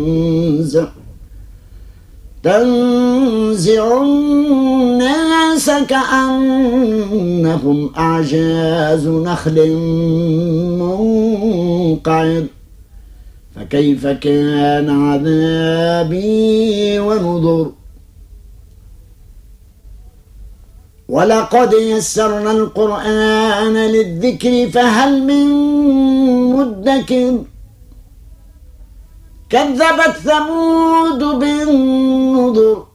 تنزع الناس كأنهم أعجاز نخل منقعر فكيف كان عذابي ونذر ولقد يسرنا القرآن للذكر فهل من مدكر كذبت ثمود بالنذر